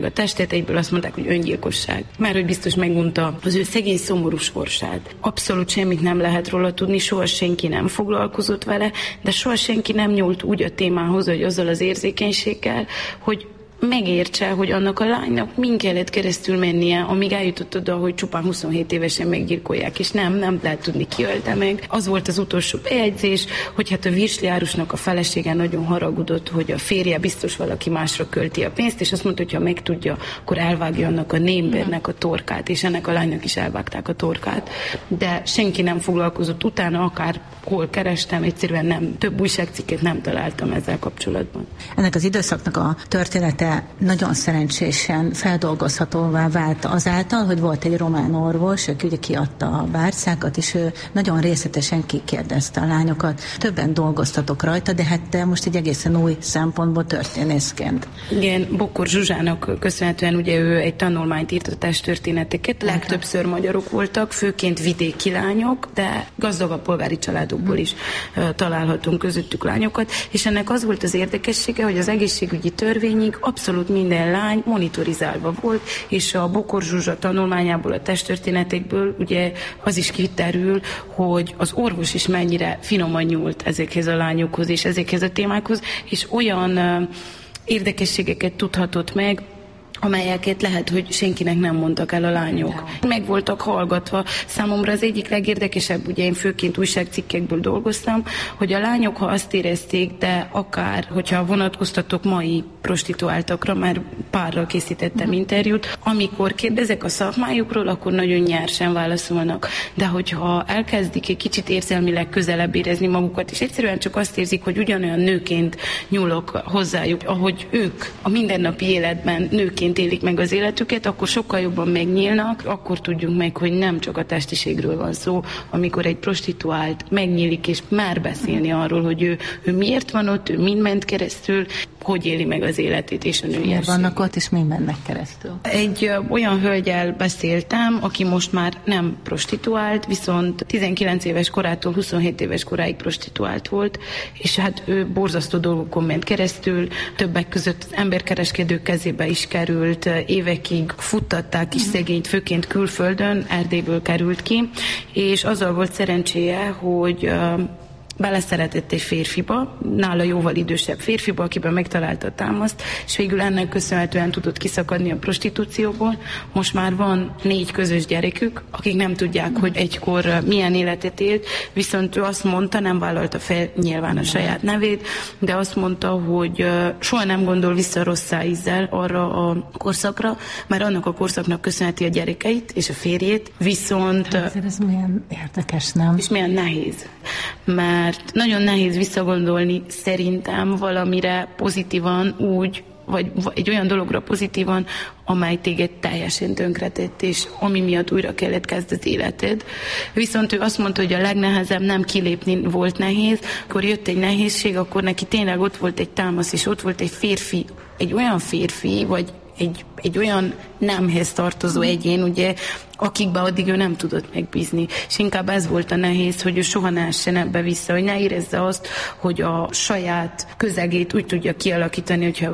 A testteteiből azt mondták, hogy öngyilkosság. Már hogy biztos megunta az ő szegény szomorú sorsát. Abszolút semmit nem lehet róla tudni, soha senki nem foglalkozott vele, de soha senki nem nyúlt úgy a témához, hogy azzal az érzékenységgel, hogy megértse, hogy annak a lánynak min kellett keresztül mennie, amíg eljutott oda, hogy csupán 27 évesen meggyilkolják, és nem lehet tudni, ki ölte meg. Az volt az utolsó bejegyzés, hogy hát a virsliárusnak a felesége nagyon haragudott, hogy a férje biztos valaki másra költi a pénzt, és azt mondta, hogy ha megtudja, akkor elvágja annak a némbernek a torkát, és ennek a lánynak is elvágták a torkát. De senki nem foglalkozott utána, akár hol kerestem, egyszerűen nem, több újságcikket nem találtam ezzel kapcsolatban. Ennek az időszaknak a története nagyon szerencsésen feldolgozhatóvá vált azáltal, hogy volt egy román orvos, aki ugye kiadta a bárcákat, és ő nagyon részletesen kikérdezte a lányokat. Többen dolgoztatok rajta, de hát te most egy egészen új szempontból történészként. Igen, Bokor Zsuzsának köszönhetően ugye ő egy tanulmányt írt a testtörténeteket. Legtöbbször magyarok voltak, főként vidéki lányok, de gazdagabb polgári családokból is találhatunk közöttük lányokat, és ennek az volt az érdekessége, hogy az egészségügyi törvényig abszolút minden lány monitorizálva volt, és a Bokor Zsuzsa tanulmányából, a testtörténetekből ugye az is kiterül, hogy az orvos is mennyire finoman nyúlt ezekhez a lányokhoz és ezekhez a témákhoz, és olyan érdekességeket tudhatott meg, amelyeket lehet, hogy senkinek nem mondtak el a lányok. Meg voltak hallgatva. Számomra az egyik legérdekesebb, ugye én főként újságcikkekből dolgoztam, hogy a lányok, ha azt érezték, de akár, hogyha vonatkoztatok mai prostituáltakra, már párral készítettem interjút, amikor kérdezek a szakmájukról, akkor nagyon nyersen válaszolnak. De hogyha elkezdik egy kicsit érzelmileg közelebb érezni magukat, és egyszerűen csak azt érzik, hogy ugyanolyan nőként nyúlok hozzájuk, ahogy ők a mindennapi életben nőként élik meg az életüket, akkor sokkal jobban megnyílnak, akkor tudjuk meg, hogy nem csak a testiségről van szó, amikor egy prostituált megnyílik, és már beszélni arról, hogy ő miért van ott, ő mind ment keresztül, hogy éli meg az életét és a nőiességét. Miért vannak ott, és mind mennek keresztül? Egy olyan hölgyel beszéltem, aki most már nem prostituált, viszont 19 éves korától 27 éves koráig prostituált volt, és hát ő borzasztó dolgokon ment keresztül, többek között az emberkereskedők kezébe is került, évekig futtatták is szegényt, főként külföldön, Erdélyből került ki, és azzal volt szerencséje, hogy beleszeretett egy férfiba, nála jóval idősebb férfiba, akiben megtalálta a támaszt, és végül ennek köszönhetően tudott kiszakadni a prostitúcióból. Most már van 4 közös gyerekük, akik nem tudják, hogy egykor milyen életet élt, viszont ő azt mondta, nem vállalta fel nyilván a saját nevét, de azt mondta, hogy soha nem gondol vissza rossz ízzel arra a korszakra, mert annak a korszaknak köszönheti a gyerekeit és a férjét, viszont... Ez milyen érdekes, nem? És milyen nehéz. Mert nagyon nehéz visszagondolni szerintem valamire pozitívan úgy, vagy egy olyan dologra pozitívan, amely téged teljesen tönkretett, és ami miatt újra kellett kezd az életed. Viszont ő azt mondta, hogy a legnehezebb nem kilépni volt nehéz, akkor jött egy nehézség, akkor neki tényleg ott volt egy támasz, és ott volt egy férfi, egy olyan férfi, vagy egy olyan nemhez tartozó egyén, ugye, akikbe addig ő nem tudott megbízni. És inkább ez volt a nehéz, hogy ő soha ne essen ebbe vissza, hogy ne érezze azt, hogy a saját közegét úgy tudja kialakítani, hogyha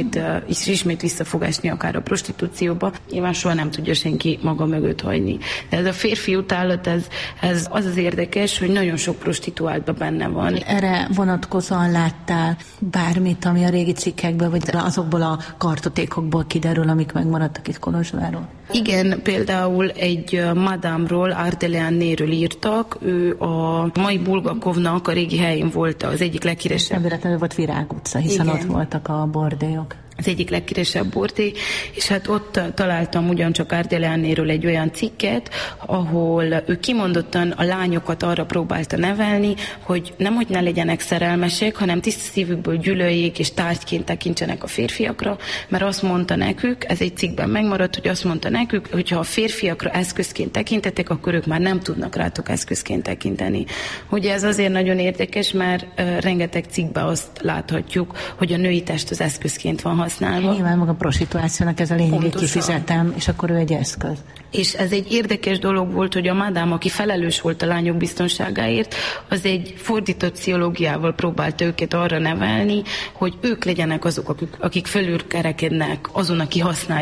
ismét vissza fog esni akár a prostitúcióba. Nyilván soha nem tudja senki maga mögött hagyni. De ez a férfi utálat, ez az érdekes, hogy nagyon sok prostituáltban benne van. Erre vonatkozóan láttál bármit, ami a régi cikkekből, vagy azokból a kartotékokból kiderül, amik megmaradtak itt Kolozsváron? Igen, például egy madámról, Ardeleannéről írtak, ő a mai Bulgakovnak a régi helyén volt az egyik leghíresebb. Nem véletlenül volt Virág utca, hiszen igen, ott voltak a bordélyok. Az egyik leghíresebb bordély, és hát ott találtam ugyancsak Ardeleannéről egy olyan cikket, ahol ő kimondottan a lányokat arra próbálta nevelni, hogy nemhogy ne legyenek szerelmesek, hanem tiszta szívükből gyűlöljék és tárgyként tekintsenek a férfiakra, mert azt mondta nekük, ez egy cikkben megmaradt, hogy azt mondta nekük, hogy ha a férfiakra eszközként tekintetek, akkor ők már nem tudnak rátok eszközként tekinteni. Ugye ez azért nagyon érdekes, mert rengeteg cikkben azt láthatjuk, hogy a női test az eszközként van használva, felhasználva. Nyilván maga a prostituációnak ez a lényeg, kifizetem, és akkor ő egy eszköz. És ez egy érdekes dolog volt, hogy a madám, aki felelős volt a lányok biztonságáért, az egy fordított pszichológiával próbálta őket arra nevelni, hogy ők legyenek azok, akik fölülkerekednek azon, aki használja